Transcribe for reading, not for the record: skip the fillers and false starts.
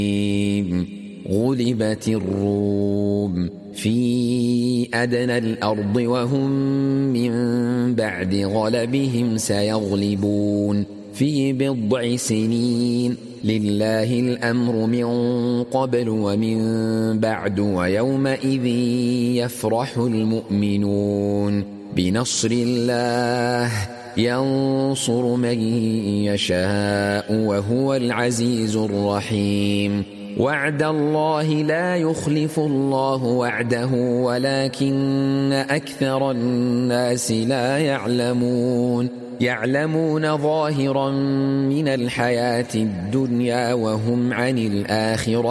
غلبت الروم في أدنى الأرض وهم من بعد غلبهم سيغلبون في بضع سنين لله الأمر من قبل ومن بعد ويومئذ يفرح المؤمنون بنصر الله ينصر من يشاء وهو العزيز الرحيم وعد الله لا يخلف الله وعده ولكن أكثر الناس لا يعلمون ظاهرا من الحياة الدنيا وهم عن الآخرة